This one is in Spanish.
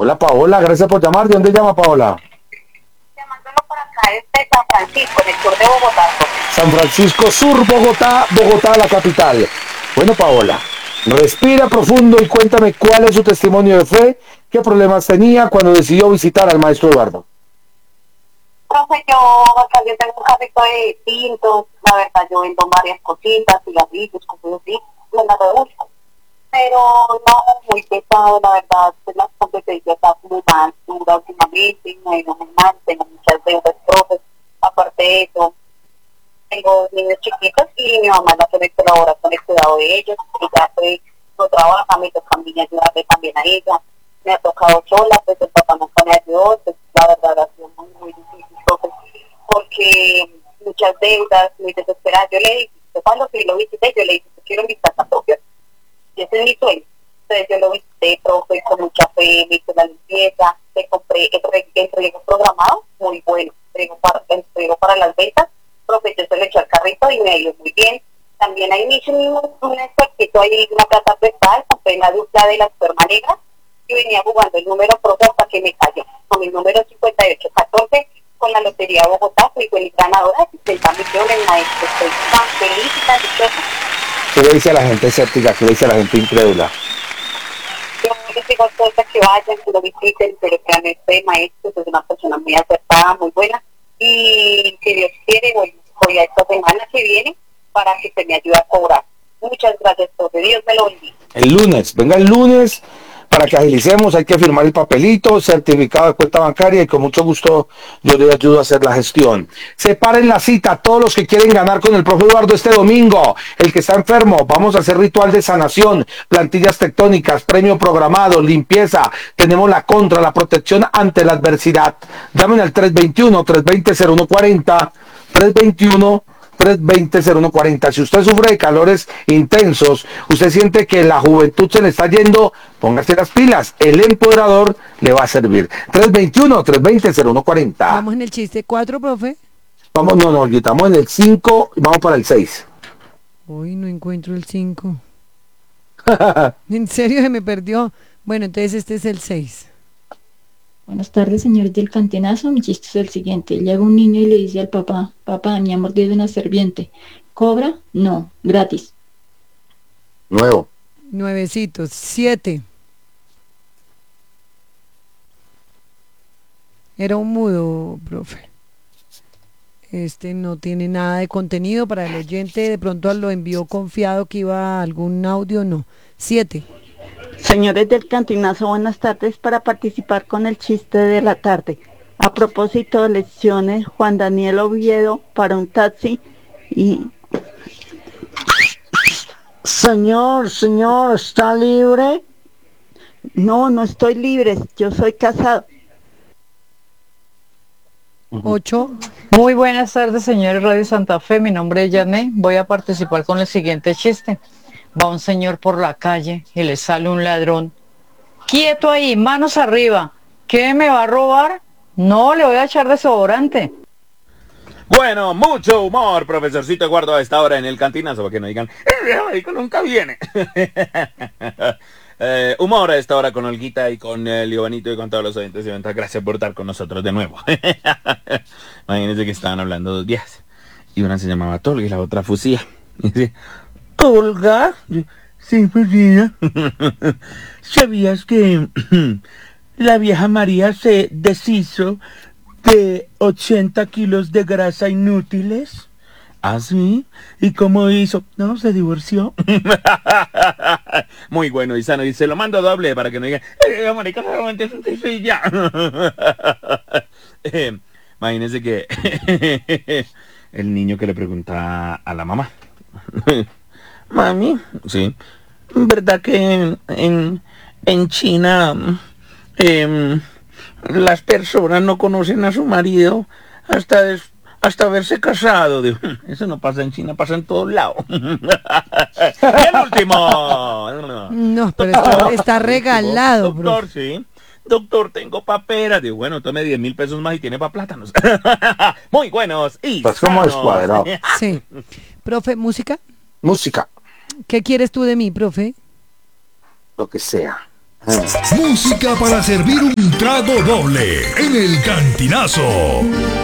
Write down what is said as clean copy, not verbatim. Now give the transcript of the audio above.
Hola Paola, gracias por llamar. ¿De dónde llama Paola? Llamándolo por acá desde San Francisco, en el sur de Bogotá. San Francisco Sur, Bogotá, Bogotá la capital. Bueno Paola, respira profundo y cuéntame cuál es su testimonio de fe, qué problemas tenía cuando decidió visitar al maestro Eduardo. Profe, acá yo tengo un carrito de tintos, la verdad yo vendo varias cositas, cigarrillos, cosas así, me las reduzco. Pero no, muy pesado, la verdad, pues las competencias están muy más duras últimamente, no hay más, tengo muchas deudas, profes, aparte de eso, tengo niños chiquitos y mi mamá es la que me colabora con el cuidado de ellos, ella pues no trabaja, me toca a mí ayudarle también a ella, me ha tocado sola, pues el papá nunca me ayudó, pues la verdad ha sido muy, muy difícil, profes, porque muchas deudas, muy desesperada, yo le dije, cuando fui lo visité, yo le dije, quiero mi casa propia. Y ese es mi sueño. Entonces yo lo visité, profe, con mucha fe, me hice la limpieza, me compré el riego programado, muy bueno, el riego para las ventas, profe, yo se lo eché al carrito y me ha ido muy bien. También ahí me hice un expertito ahí, una plata prestada, compré la dupla de la esperma negra y venía jugando el número, profe, hasta que me cayó, con mi número 5814, con la Lotería de Bogotá, fui ganadora de 60 millones, maestro, estoy tan feliz y tan dichosa. ¿Qué le dice a la gente escéptica? ¿Qué le dice a la gente incrédula? Yo les digo a todos que vayan, que lo visiten, pero que a este maestro es una persona muy acertada, muy buena, y si Dios quiere, voy a esta semana que viene para que se me ayude a cobrar. Muchas gracias, profe, Dios me lo bendiga. El lunes, venga el lunes para que agilicemos, hay que firmar el papelito, certificado de cuenta bancaria y con mucho gusto yo le ayudo a hacer la gestión. Separen la cita, todos los que quieren ganar con el profe Eduardo este domingo, el que está enfermo, vamos a hacer ritual de sanación, plantillas tectónicas, premio programado, limpieza, tenemos la contra, la protección ante la adversidad. Llamen al 321-320-0140, 320-0140. Si usted sufre de calores intensos, usted siente que la juventud se le está yendo, póngase las pilas, el empoderador le va a servir. 321-320-0140. Vamos en el chiste 4, profe. Vamos, no, quitamos en el 5 y vamos para el 6. Uy, no encuentro el 5. En serio se me perdió. Bueno, entonces este es el 6. Buenas tardes, señores del cantinazo. Mi chiste es el siguiente. Llega un niño y le dice al papá, papá, me ha mordido una serpiente. ¿Cobra? No, gratis. Nuevo. Nuevecitos. 7. Era un mudo, profe. Este no tiene nada de contenido para el oyente. De pronto lo envió confiado que iba a algún audio. No. 7. Señores del cantinazo, buenas tardes. Para participar con el chiste de la tarde. A propósito de lecciones, Juan Daniel Oviedo para un taxi y... Señor, ¿está libre? No, no estoy libre, yo soy casado. 8. Muy buenas tardes, señores Radio Santa Fe. Mi nombre es Janet. Voy a participar con el siguiente chiste. Va un señor por la calle y le sale un ladrón. Quieto ahí, manos arriba. ¿Qué me va a robar? No, le voy a echar desodorante. Bueno, mucho humor, profesorcito Eduardo, a esta hora en el cantinazo, para que no digan, el médico nunca viene. Humor a esta hora con Olguita y con Liovanito y con todos los oyentes y ventas. Gracias por estar con nosotros de nuevo. Imagínense que estaban hablando 2 días. Y una se llamaba Tolga y la otra Fusía. Y dice, ¿Tolga? Sí, Fusía. ¿Sabías que la vieja María se deshizo de 80 kilos de grasa inútiles? ¿Ah, sí? ¿Y cómo hizo? No, se divorció. Muy bueno y sano. Y se lo mando doble para que no digan, marica, solamente soy ya. Imagínense que el niño que le pregunta a la mamá. Mami, sí, ¿verdad que en China las personas no conocen a su marido hasta haberse casado? Digo, eso no pasa en China, pasa en todos lados. Y el último. No, pero está regalado, doctor, sí. Doctor, tengo paperas. Digo, bueno, tome 10,000 pesos más y tiene para plátanos. Muy buenos y Pues como descuadrado. Sí. Profe, ¿música? Música. ¿Qué quieres tú de mí, profe? Lo que sea. Música para servir un trago doble en el Cantinazo.